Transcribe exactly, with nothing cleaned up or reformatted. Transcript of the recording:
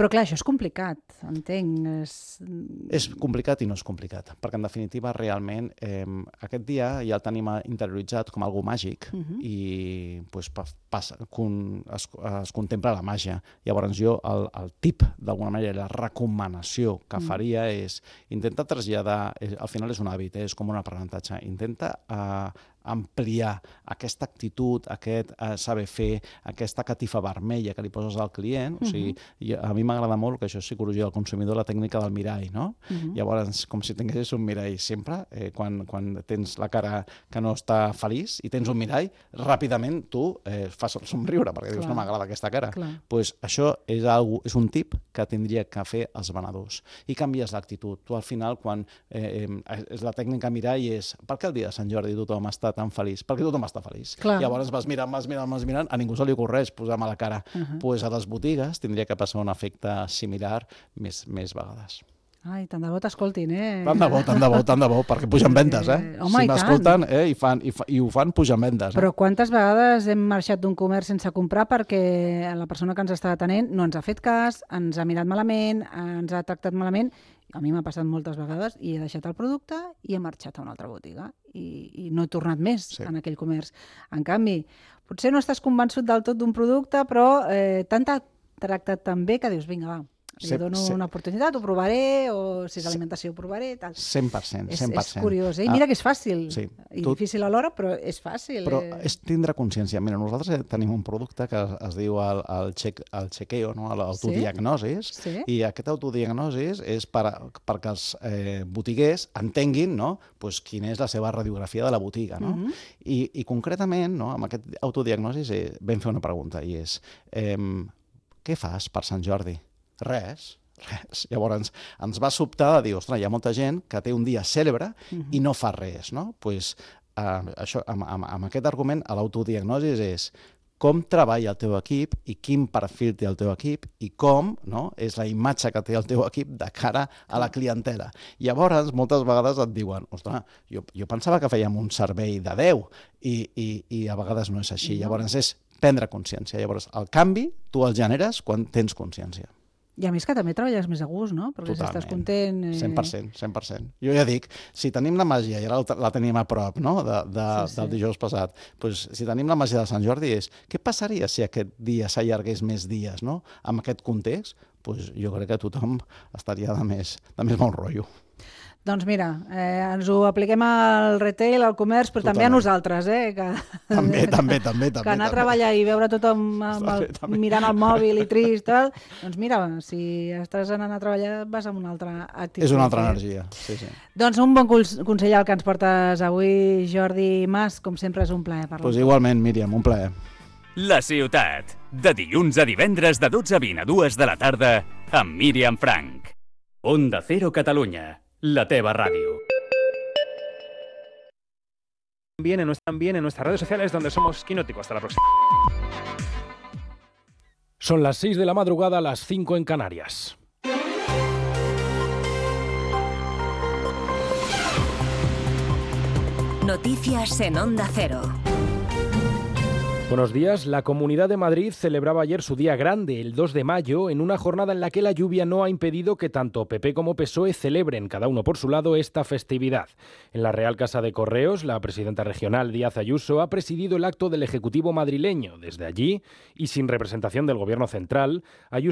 Però clar, això és complicat, entenc. És, és complicat i no és complicat, perquè en definitiva realment eh, aquest dia ja el tenim interioritzat com algo màgic uh -huh. i pues, passa, con, es, es contempla la màgia. Llavors jo el, el tip, d'alguna manera, la recomanació que uh -huh. faria és intentar traslladar, és, al final és un hàbit, eh, és com un aprenentatge, intenta eh, ampliar aquesta actitud, aquest eh, saber fer, aquesta catifa vermella que li poses al client. Uh -huh. O sigui, i a mi m'agrada molt, que això és psicologia del consumidor, la tècnica del mirall, no? Uh -huh. Llavors, com si tinguessis un mirall sempre, eh, quan, quan tens la cara que no està feliç i tens un mirall, ràpidament tu eh, fas el somriure, perquè Clar. dius, no m'agrada aquesta cara. Doncs pues això és, algo, és un tip que tindria que fer els venedors. I canvies l'actitud. Tu al final, quan eh, és la tècnica mirall és, per què el dia de Sant Jordi tothom està tan feliç? Perquè tothom està feliç. Clar. Llavors vas mirant, vas mirant, vas mirant, a ningú se li ocorreix posar-me la cara. Doncs uh -huh. pues a les botigues tindria que passar un efecte similar més, més vegades. Ai, tant de bo t'escoltin, eh? Tant de bo, tant de bo, tant de bo, perquè pugen vendes, eh? eh home, si m'escolten eh, i, fan, i, fa, i ho fan, pugen vendes. Eh? Però quantes vegades hem marxat d'un comerç sense comprar perquè la persona que ens està atenent no ens ha fet cas, ens ha mirat malament, ens ha tractat malament. A mi m'ha passat moltes vegades i he deixat el producte i he marxat a una altra botiga i, i no he tornat més sí. en aquell comerç. En canvi, potser no estàs convençut del tot d'un producte, però eh, t'han tractat tan bé que dius, vinga, va, li dono sí. una oportunitat, ho provaré, o si és alimentació ho provaré, tal. cent per cent, cent per cent. És, és curiós, eh? I mira que és fàcil, sí. i tu... difícil alhora, però és fàcil. Però eh? és tindre consciència. Mira, nosaltres tenim un producte que es, es diu el, el, check, el chequeo, no? L'autodiagnosis, sí? sí? i aquest autodiagnosis és per, perquè els eh, botiguers entenguin, no? pues, quina és la seva radiografia de la botiga. No? Uh-huh. I, I concretament, no? amb aquest autodiagnosis, eh, vam fer una pregunta, i és eh, què fas per Sant Jordi? Res, res. Llavors ens va sobtar de dir, ostres, hi ha molta gent que té un dia cèlebre uh-huh. i no fa res, no? Pues, eh, això, amb, amb, amb aquest argument, l'autodiagnosi és com treballa el teu equip i quin perfil té el teu equip i com no, és la imatge que té el teu equip de cara a la clientela. Llavors, moltes vegades et diuen, ostres, jo, jo pensava que fèiem un servei de deu i, i, i a vegades no és així. Llavors és prendre consciència. Llavors, el canvi tu el generes quan tens consciència. I a més que també treballes més a gust, no? Perquè Totalment. Si estàs content... Eh... cent per cent, cent per cent. Jo ja dic, si tenim la màgia, i ara la tenim a prop, no?, de, de, sí, sí. del dijous passat, doncs, si tenim la màgia de Sant Jordi és, què passaria si aquest dia s'allargués més dies, no?, amb aquest context? Doncs jo crec que tothom estaria de més, de més bon rotllo. Doncs mira, eh, ens ho apliquem al retail, al comerç, però Totalment. també a nosaltres, eh? Que, també, també, també. Que anar també. a treballar i veure tothom amb el, bé, mirant el mòbil i trist, tal, doncs mira, si estàs anant a treballar vas amb una altra actitud. És una altra energia, sí, sí. Doncs un bon consell al que ens portes avui, Jordi Mas, com sempre és un plaer parlar. Doncs igualment, Míriam, un plaer. La ciutat, de dilluns a divendres de dotze a vint a dues de la tarda, amb Míriam Frank. Onda Cero Catalunya. La teva radio. También en, nuestra, también en nuestras redes sociales donde somos Quinótico. Hasta la próxima. Son las seis de la madrugada, las cinco en Canarias. Noticias en Onda Cero. Buenos días. La Comunidad de Madrid celebraba ayer su día grande, el dos de mayo, en una jornada en la que la lluvia no ha impedido que tanto P P como P S O E celebren, cada uno por su lado, esta festividad. En la Real Casa de Correos, la presidenta regional Díaz Ayuso ha presidido el acto del Ejecutivo madrileño. Desde allí, y sin representación del Gobierno central, Ayuso